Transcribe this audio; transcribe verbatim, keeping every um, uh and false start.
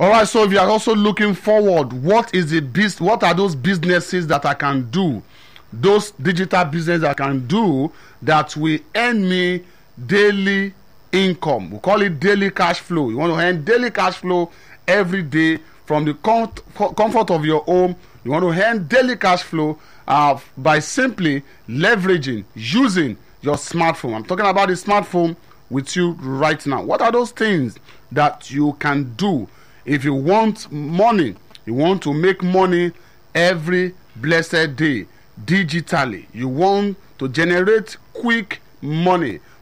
All right, so if you are also looking forward, what is the bus- what are those businesses that I can do, those digital businesses I can do that will earn me daily income? We call it daily cash flow. You want to earn daily cash flow every day from the com- comfort of your home. You want to earn daily cash flow uh, by simply leveraging, using your smartphone. I'm talking about the smartphone with you right now. What are those things that you can do if you want money? You want to make money every blessed day digitally. You want to generate quick money